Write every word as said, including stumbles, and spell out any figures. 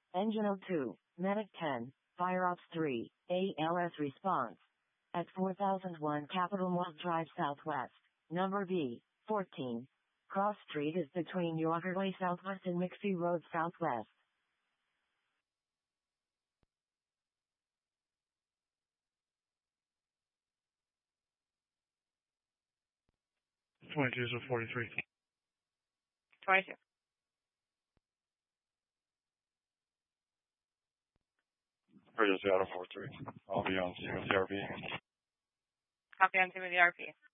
Engine oh two, Medic ten, Fire Ops three, A L S response. At four thousand one Capitol Mall Drive Southwest, number B, fourteen. Cross Street is between York Way Southwest and McPhee Road Southwest. twenty-two is a forty-three. twenty-two. Bridges Seattle four three. I'll be on scene with the R V. Copy on scene with the R P.